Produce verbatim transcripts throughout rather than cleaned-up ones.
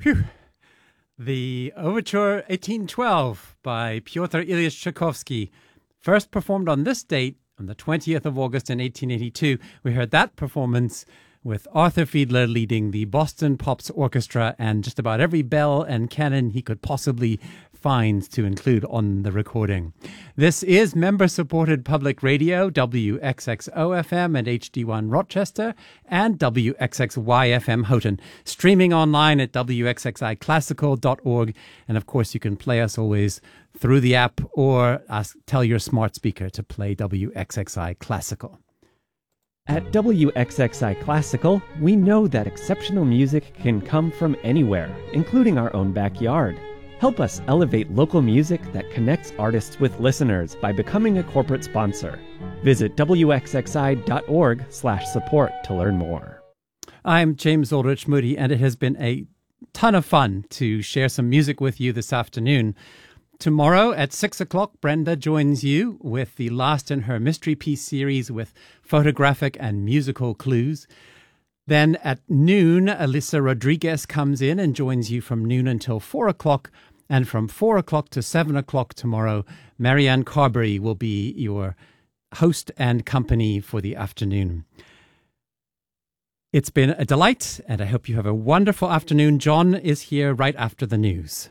Phew. The Overture eighteen twelve by Pyotr Ilyich Tchaikovsky, first performed on this date, on the twentieth of August in eighteen eighty-two. We heard that performance with Arthur Fiedler leading the Boston Pops Orchestra and just about every bell and cannon he could possibly find to include on the recording. This is member-supported public radio, W X X O F M and H D one Rochester, and W X X Y F M Houghton, streaming online at W X X I classical dot org. And of course, you can play us always through the app or ask, tell your smart speaker to play W X X I Classical. At W X X I Classical, we know that exceptional music can come from anywhere, including our own backyard. Help us elevate local music that connects artists with listeners by becoming a corporate sponsor. Visit W X X I dot org slash support to learn more. I'm James Aldrich Moody, and it has been a ton of fun to share some music with you this afternoon. Tomorrow at six o'clock, Brenda joins you with the last in her mystery piece series with photographic and musical clues. Then at noon, Alyssa Rodriguez comes in and joins you from noon until four o'clock. And from four o'clock to seven o'clock tomorrow, Marianne Carberry will be your host and company for the afternoon. It's been a delight, and I hope you have a wonderful afternoon. John is here right after the news.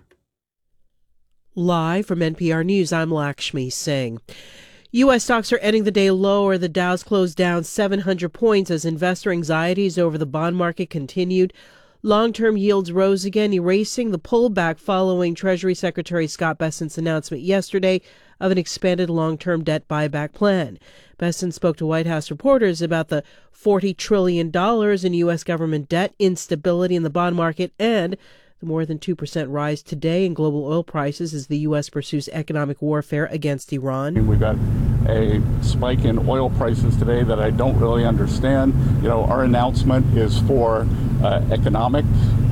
Live from N P R News, I'm Lakshmi Singh. U S stocks are ending the day lower. The Dow's closed down seven hundred points as investor anxieties over the bond market continued. Long-term yields rose again, erasing the pullback following Treasury Secretary Scott Bessent's announcement yesterday of an expanded long-term debt buyback plan. Bessent spoke to White House reporters about the forty trillion dollars in U S government debt, instability in the bond market, and the more than two percent rise today in global oil prices as the U S pursues economic warfare against Iran. We've got a spike in oil prices today that I don't really understand. You know, our announcement is for uh, economic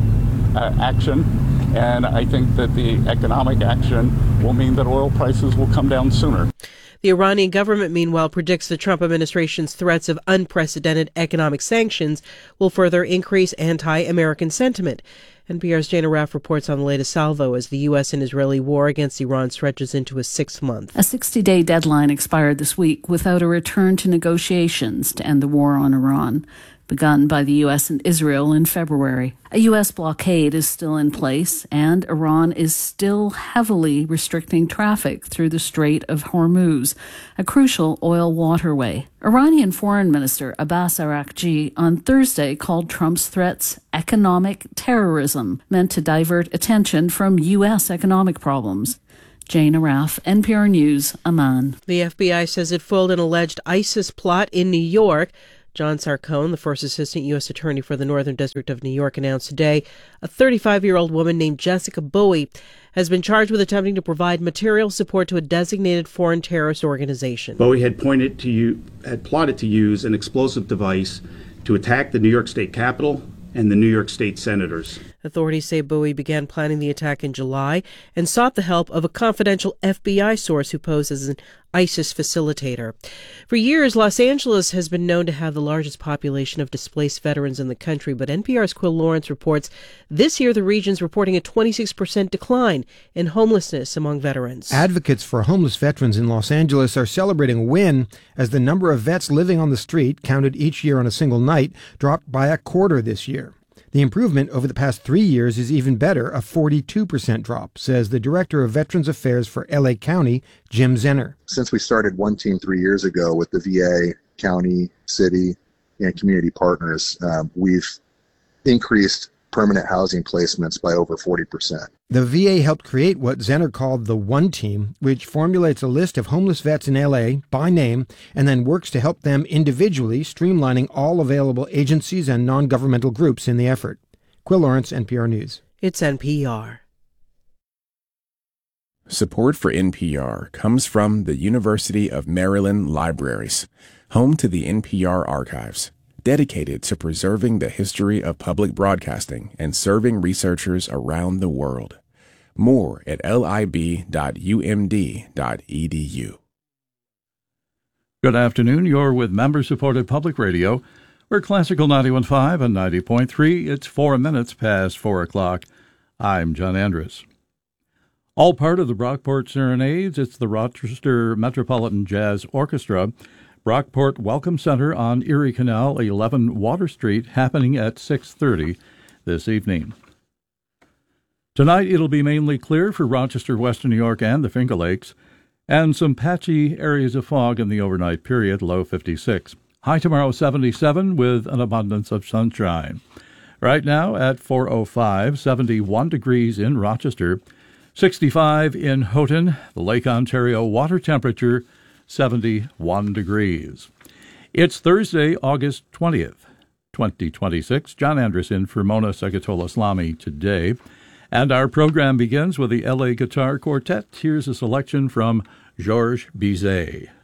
uh, action, and I think that the economic action will mean that oil prices will come down sooner. The Iranian government, meanwhile, predicts the Trump administration's threats of unprecedented economic sanctions will further increase anti-American sentiment. N P R's Jana Raff reports on the latest salvo as the U S and Israeli war against Iran stretches into a sixth month. A sixty-day deadline expired this week without a return to negotiations to end the war on Iran, begun by the U S and Israel in February. A U S blockade is still in place, and Iran is still heavily restricting traffic through the Strait of Hormuz, a crucial oil waterway. Iranian Foreign Minister Abbas Araghchi on Thursday called Trump's threats economic terrorism, meant to divert attention from U S economic problems. Jana Raff, N P R News, Amman. The F B I says it foiled an alleged ISIS plot in New York. John Sarcone, the first assistant U S attorney for the Northern District of New York, announced today a thirty-five-year-old woman named Jessica Bowie has been charged with attempting to provide material support to a designated foreign terrorist organization. Bowie had pointed to you, had plotted to use an explosive device to attack the New York State Capitol and the New York State senators. Authorities say Bowie began planning the attack in July and sought the help of a confidential F B I source who posed as an ISIS facilitator. For years, Los Angeles has been known to have the largest population of displaced veterans in the country, but N P R's Quill Lawrence reports this year the region's reporting a twenty-six percent decline in homelessness among veterans. Advocates for homeless veterans in Los Angeles are celebrating a win as the number of vets living on the street, counted each year on a single night, dropped by a quarter this year. The improvement over the past three years is even better, a forty-two percent drop, says the Director of Veterans Affairs for L A County, Jim Zenner. Since we started One Team three years ago with the V A, county, city, and community partners, um, we've increased permanent housing placements by over forty percent. The V A helped create what Zenner called the One Team, which formulates a list of homeless vets in L A by name and then works to help them individually, streamlining all available agencies and non-governmental groups in the effort. Quill Lawrence, N P R News. It's N P R. Support for N P R comes from the University of Maryland Libraries, home to the N P R archives, dedicated to preserving the history of public broadcasting and serving researchers around the world. More at lib dot u m d dot e d u. Good afternoon. You're with member-supported public radio. We're Classical ninety-one point five and ninety point three. It's four minutes past four o'clock. I'm John Andrus. All part of the Brockport Serenades, it's the Rochester Metropolitan Jazz Orchestra, Brockport Welcome Center on Erie Canal, eleven Water Street, happening at six thirty this evening. Tonight it'll be mainly clear for Rochester, Western New York, and the Finger Lakes, and some patchy areas of fog in the overnight period, low fifty-six. High tomorrow, seventy-seven, with an abundance of sunshine. Right now at four oh five, seventy-one degrees in Rochester, sixty-five in Houghton, the Lake Ontario water temperature, seventy-one degrees. It's Thursday, August twentieth, twenty twenty-six. John Andrus in for Mona Sagatola-Slamy today. And our program begins with the L A Guitar Quartet. Here's a selection from Georges Bizet.